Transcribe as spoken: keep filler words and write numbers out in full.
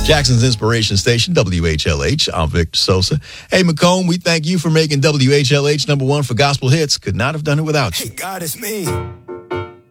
Jackson's Inspiration Station, W H L H. I'm Victor Sosa. Hey, McComb, we thank you for making W H L H number one for gospel hits. Could not have done it without you. Hey, God, it's me.